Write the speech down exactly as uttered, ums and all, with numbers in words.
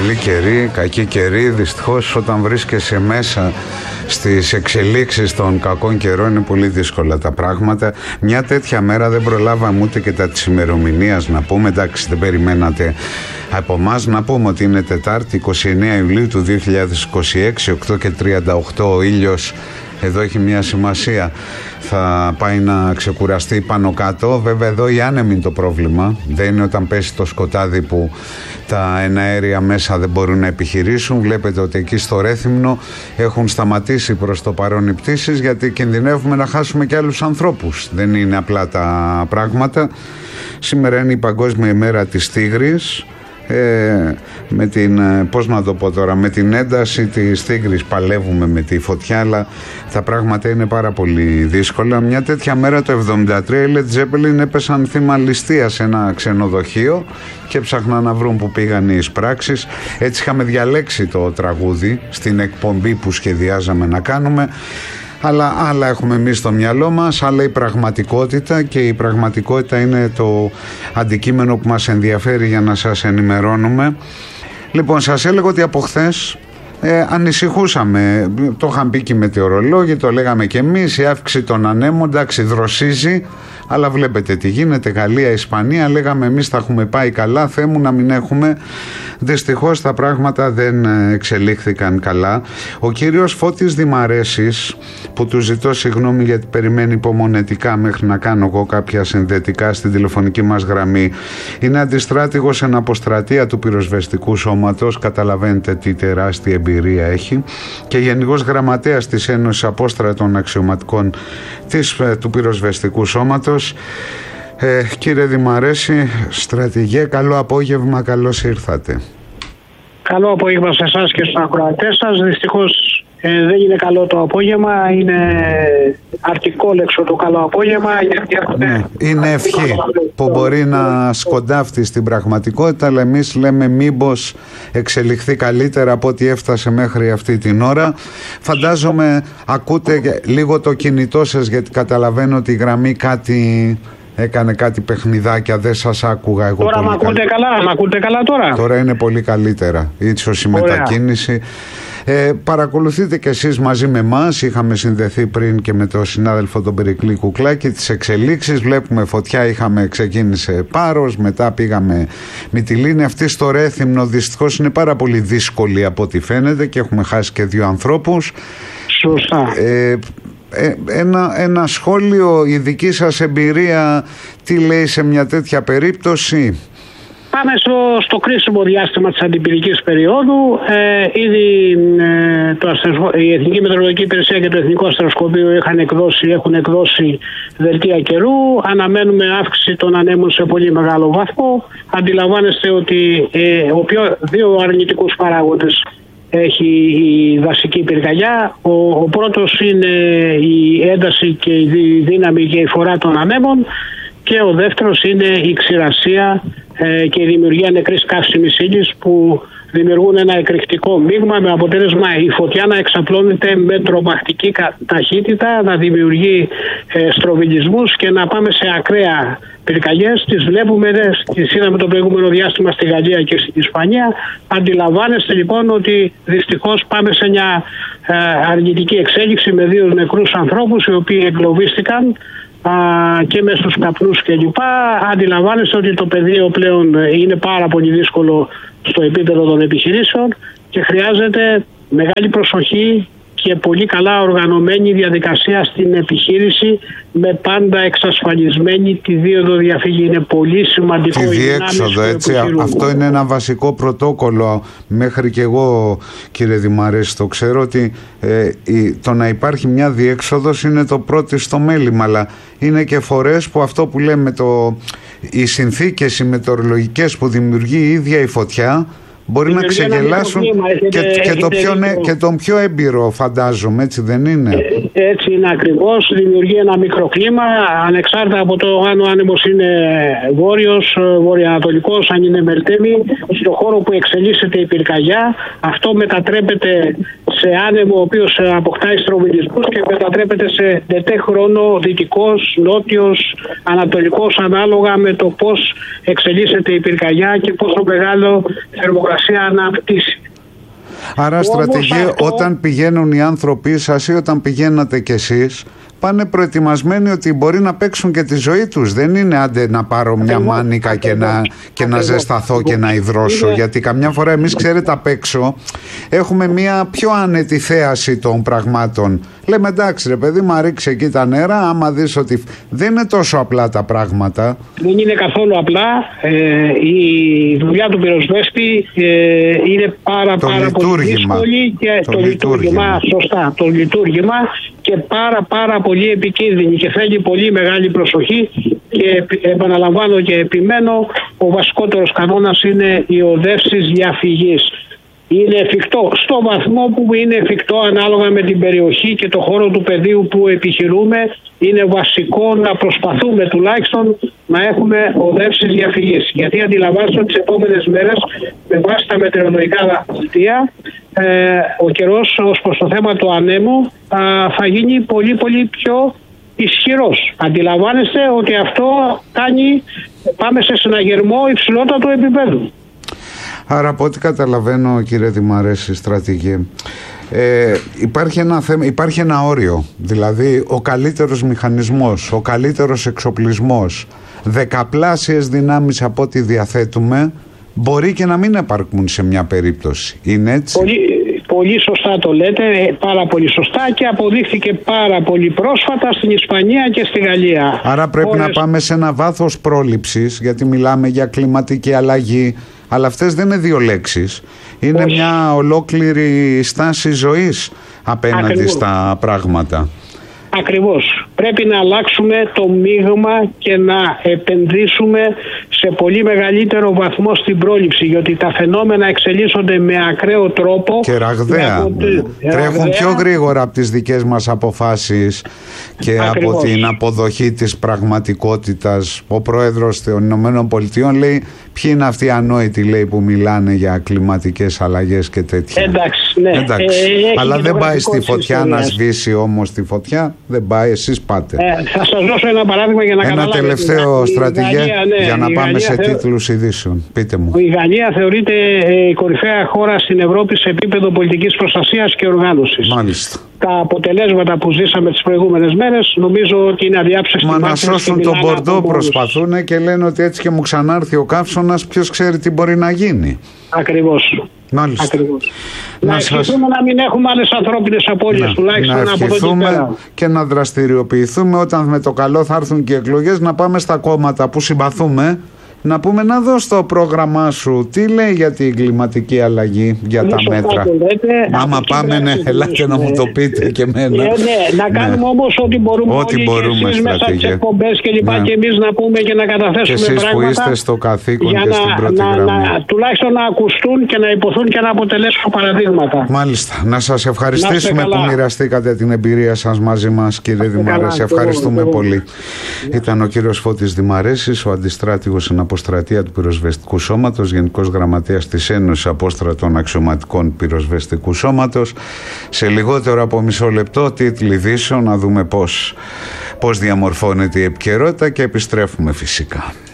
πολύ καιρή, κακή καιρή. Δυστυχώς όταν βρίσκεσαι μέσα στις εξελίξεις των κακών καιρών είναι πολύ δύσκολα τα πράγματα. Μια τέτοια μέρα δεν προλάβαμε ούτε και τα της ημερομηνίας να πούμε. Εντάξει, δεν περιμένατε από εμάς. Να πούμε ότι είναι Τετάρτη εικοστή ενάτη Ιουλίου του δύο χιλιάδες είκοσι έξι, οκτώ και τριάντα οκτώ. Ο ήλιος εδώ έχει μια σημασία. Θα πάει να ξεκουραστεί πάνω κάτω. Βέβαια εδώ η άνεμη είναι το πρόβλημα. Δεν είναι όταν πέσει το σκοτάδι που τα εναέρια μέσα δεν μπορούν να επιχειρήσουν. Βλέπετε ότι εκεί στο Ρέθυμνο έχουν σταματήσει προς το παρόν οι πτήσεις, γιατί κινδυνεύουμε να χάσουμε και άλλους ανθρώπους. Δεν είναι απλά τα πράγματα. Σήμερα είναι η Παγκόσμια ημέρα της Τίγρης. Ε, με την, πώς να το πω τώρα, με την ένταση της Τίγρης παλεύουμε με τη φωτιά, αλλά τα πράγματα είναι πάρα πολύ δύσκολα. Μια τέτοια μέρα το εβδομήντα τρία οι Led Zeppelin έπεσαν θύμα ληστείας σε ένα ξενοδοχείο και ψάχναν να βρουν που πήγαν οι εισπράξεις. Έτσι είχαμε διαλέξει το τραγούδι στην εκπομπή που σχεδιάζαμε να κάνουμε. Αλλά άλλα έχουμε εμείς στο μυαλό μας, άλλα η πραγματικότητα, και η πραγματικότητα είναι το αντικείμενο που μας ενδιαφέρει για να σας ενημερώνουμε. Λοιπόν, σας έλεγα ότι από χθες ε, ανησυχούσαμε, το είχαν πει και οι μετεωρολόγοι, το λέγαμε και εμείς, η αύξηση των ανέμων, εντάξει, δροσίζει, αλλά βλέπετε τι γίνεται, Γαλλία, Ισπανία, λέγαμε εμείς θα έχουμε πάει καλά, Θεέ μου να μην έχουμε. Δυστυχώς τα πράγματα δεν εξελίχθηκαν καλά. Ο κύριος Φώτης Δημαρέσης, που του ζητώ συγγνώμη γιατί περιμένει υπομονετικά μέχρι να κάνω εγώ κάποια συνδετικά στην τηλεφωνική μας γραμμή, είναι αντιστράτηγος εν αποστρατεία του πυροσβεστικού σώματος, καταλαβαίνετε τι τεράστια εμπειρία έχει, και γενικός γραμματέας της Ένωσης Απόστρατων Αξιωματικών της, του πυροσβεστικού σώματος. Ε, κύριε Δημαρέση, στρατηγέ, καλό απόγευμα, καλώς ήρθατε. Καλό απόγευμα σε εσάς και στους ακροατές σας. Δυστυχώς ε, δεν είναι καλό το απόγευμα, είναι αρτικόλεξο το καλό απόγευμα. Γιατί... Ναι, είναι ευχή που μπορεί να σκοντάφτει στην πραγματικότητα, αλλά εμείς λέμε μήπως εξελιχθεί καλύτερα από ό,τι έφτασε μέχρι αυτή την ώρα. Φαντάζομαι ακούτε λίγο το κινητό σας, γιατί καταλαβαίνω ότι η γραμμή κάτι... έκανε κάτι παιχνιδάκια, δεν σας άκουγα εγώ. Τώρα μ' ακούτε καλά, μ' ακούτε καλά τώρα. Τώρα είναι πολύ καλύτερα, ίσως η μετακίνηση. Ε, παρακολουθείτε κι εσείς μαζί με εμάς, είχαμε συνδεθεί πριν και με τον συνάδελφο τον Περικλή Κουκλάκη, τις εξελίξεις, βλέπουμε φωτιά, είχαμε ξεκίνησε Πάρος, μετά πήγαμε Μυτιλήνη, αυτή στο Ρέθυμνο δυστυχώς είναι πάρα πολύ δύσκολη από ό,τι φαίνεται και έχουμε χάσει και δύο ανθρώπους. Σωστά. Ε, Ένα, ένα σχόλιο, η δική σας εμπειρία, τι λέει σε μια τέτοια περίπτωση? Πάμε στο, στο κρίσιμο διάστημα της αντιπυρικής περίοδου. Ε, ήδη ε, το αστερσκο... η Εθνική Μετεωρολογική Υπηρεσία και το Εθνικό Αστεροσκοπείο είχαν εκδώσει, έχουν εκδώσει δελτία καιρού. Αναμένουμε αύξηση των ανέμων σε πολύ μεγάλο βαθμό. Αντιλαμβάνεστε ότι ε, ο πιο, δύο αρνητικούς παράγοντες έχει η δασική πυρκαγιά. Ο, ο πρώτος είναι η ένταση και η δύναμη και η φορά των ανέμων, και ο δεύτερος είναι η ξηρασία ε, και η δημιουργία νεκρής καύσιμης ύλης, που δημιουργούν ένα εκρηκτικό μείγμα, με αποτέλεσμα η φωτιά να εξαπλώνεται με τρομακτική ταχύτητα, να δημιουργεί ε, στροβιλισμούς και να πάμε σε ακραία πυρκαγιές. Τις βλέπουμε, τις είδαμε το προηγούμενο διάστημα στη Γαλλία και στην Ισπανία. Αντιλαμβάνεστε λοιπόν ότι δυστυχώς πάμε σε μια ε, αρνητική εξέλιξη με δύο νεκρούς ανθρώπους οι οποίοι εγκλωβίστηκαν α, και μέσα στους καπνούς κλπ. Αντιλαμβάνεστε ότι το πεδίο πλέον είναι πάρα πολύ δύσκολο στο επίπεδο των επιχειρήσεων και χρειάζεται μεγάλη προσοχή και πολύ καλά οργανωμένη διαδικασία στην επιχείρηση, με πάντα εξασφαλισμένη τη δίωδο διαφύγη. Είναι πολύ σημαντικό. Τη διέξοδο, έτσι. Αυτό είναι ένα βασικό πρωτόκολλο. Μέχρι και εγώ, κύριε Δημαρέση, το ξέρω ότι ε, η, το να υπάρχει μια διέξοδος είναι το πρώτο στο μέλημα, αλλά είναι και φορές που αυτό που λέμε, το, οι συνθήκες οι μετεωρολογικές που δημιουργεί η ίδια η φωτιά, μπορεί να ξεγελάσουν και, και, το πιο, και τον πιο έμπειρο, φαντάζομαι, έτσι δεν είναι? Ε, έτσι είναι ακριβώς. Δημιουργεί ένα μικροκλίμα, ανεξάρτητα από το αν ο άνεμος είναι βόρειος, βορειοανατολικός, αν είναι μελτέμι. Στον χώρο που εξελίσσεται η πυρκαγιά, αυτό μετατρέπεται σε άνεμο ο οποίος αποκτάει στροβιλισμούς και μετατρέπεται σε τετέ χρόνο δυτικός, νότιος, ανατολικός, ανάλογα με το πώς εξελίσσεται η πυρκαγιά και πόσο μεγάλο θερμοκρασία αναπτύσσει. Άρα, στρατηγέ, αυτό... όταν πηγαίνουν οι άνθρωποι σας ή όταν πηγαίνατε κι εσείς, πάνε προετοιμασμένοι ότι μπορεί να παίξουν και τη ζωή τους. Δεν είναι άντε να πάρω μια ακριβώς, μάνικα ακριβώς, και, να, και ακριβώς, να ζεσταθώ ακριβώς, και να υδρώσω. Είναι... Γιατί καμιά φορά εμείς, ξέρετε, απ' έξω έχουμε μια πιο άνετη θέαση των πραγμάτων. Λέμε εντάξει ρε παιδί, μα ρίξε εκεί τα νερά, άμα δεις ότι δεν είναι τόσο απλά τα πράγματα. Δεν είναι καθόλου απλά. Ε, η δουλειά του πυροσβέστη ε, είναι πάρα, πάρα πολύ δύσκολη και το, το λειτουργήμα, λειτουργήμα, σωστά, το λειτουργήμα και πάρα πάρα πολύ επικίνδυνη και θέλει πολύ μεγάλη προσοχή και επαναλαμβάνω και επιμένω, ο βασικότερος κανόνας είναι οι οδεύσεις διαφυγής. Είναι εφικτό στο βαθμό που είναι εφικτό ανάλογα με την περιοχή και το χώρο του πεδίου που επιχειρούμε. Είναι βασικό να προσπαθούμε τουλάχιστον να έχουμε οδεύσεις διαφυγής. Γιατί αντιλαμβάνεστε ότι τις επόμενες μέρες με βάση τα μετεωρολογικά δελτία ε, ο καιρός ως προς το θέμα του ανέμου α, θα γίνει πολύ πολύ πιο ισχυρός. Αντιλαμβάνεστε ότι αυτό κάνει, πάμε σε συναγερμό υψηλότατου επίπεδου. Άρα από ό,τι καταλαβαίνω, κύριε Δημαρέση, στρατηγέ, ε, υπάρχει, ένα θέμα, υπάρχει ένα όριο. Δηλαδή ο καλύτερος μηχανισμός, ο καλύτερος εξοπλισμός, δεκαπλάσιες δυνάμεις από ό,τι διαθέτουμε, μπορεί και να μην επαρκούν σε μια περίπτωση. Είναι έτσι? Πολύ, πολύ σωστά το λέτε, πάρα πολύ σωστά, και αποδείχθηκε πάρα πολύ πρόσφατα στην Ισπανία και στη Γαλλία. Άρα πρέπει Ώρες... να πάμε σε ένα βάθος πρόληψης, γιατί μιλάμε για κλιματική αλλαγή, αλλά αυτές δεν είναι δύο λέξεις. Είναι Όχι. μια ολόκληρη στάση ζωής απέναντι Ακριβώς. στα πράγματα. Ακριβώς. Πρέπει να αλλάξουμε το μείγμα και να επενδύσουμε σε πολύ μεγαλύτερο βαθμό στην πρόληψη, γιατί τα φαινόμενα εξελίσσονται με ακραίο τρόπο και ραγδαία. Από... Τρέχουν ραγδαία. πιο γρήγορα από τις δικές μας αποφάσεις και Ακριβώς. από την αποδοχή της πραγματικότητας. Ο πρόεδρος των Ηνωμένων Πολιτειών λέει ποιοι είναι αυτοί οι ανόητοι, λέει, που μιλάνε για κλιματικές αλλαγές και τέτοια. Εντάξει, ναι. Εντάξει. Ε, Αλλά δεν πάει στη φωτιά να σβήσει όμως τη φωτιά. Δεν πάει, εσείς πάτε. Ε, θα σας δώσω ένα παράδειγμα για να ένα καταλάβετε. Ένα τελευταίο στρατηγέ ναι, για να πάμε σε θεω... τίτλους ειδήσεων. Πείτε μου. Η Γαλλία θεωρείται η κορυφαία χώρα στην Ευρώπη σε επίπεδο πολιτικής προστασίας και οργάνωσης. Μάλιστα. Τα αποτελέσματα που ζήσαμε τις προηγούμενες μέρες νομίζω ότι είναι αδιάψευστοι. Μα να σώσουν τον Μπορντό προσπαθούν και λένε ότι έτσι και μου ξανάρθει ο καύσωνας, ποιος ξέρει τι μπορεί να γίνει. Ακριβώς. Μάλιστα. Ακριβώς. Να, να ευχηθούμε σας... να μην έχουμε άλλες ανθρώπινες απώλειες, τουλάχιστον να από εδώ και πέρα. Και να δραστηριοποιηθούμε όταν με το καλό θα έρθουν και οι εκλογές, να πάμε στα κόμματα που συμπαθούμε, να πούμε να δω στο πρόγραμμά σου τι λέει για την κλιματική αλλαγή, για είναι τα μέτρα. Λέτε, άμα πάμε, ναι, ελάτε να μου το πείτε και εμένα. Ναι, ναι, να κάνουμε ναι. όμως ό,τι μπορούμε, ό,τι όλοι μπορούμε και εσείς μέσα στις εκπομπές και λοιπά, ναι. και εμείς να πούμε και να καταθέσουμε και εσείς πράγματα. Που είστε στο καθήκον και να, στην πρώτη να, γραμμή. Να, τουλάχιστον να ακουστούν και να υποθούν και να αποτελέσουν παραδείγματα. Μάλιστα. Να σας ευχαριστήσουμε που μοιραστήκατε την εμπειρία σας μαζί μας, κύριε Δημαρέση. Ευχαριστούμε πολύ. Ήταν ο κύριος Φώτης Δημαρέσης, ο αντιστράτηγος στην αποστρατεία του Πυροσβεστικού Σώματος, Γενικός Γραμματέας της Ένωσης Απόστρατων Αξιωματικών Πυροσβεστικού Σώματος. Σε λιγότερο από μισό λεπτό τίτλοι ειδήσεων, να δούμε πώς, πώς διαμορφώνεται η επικαιρότητα και επιστρέφουμε φυσικά.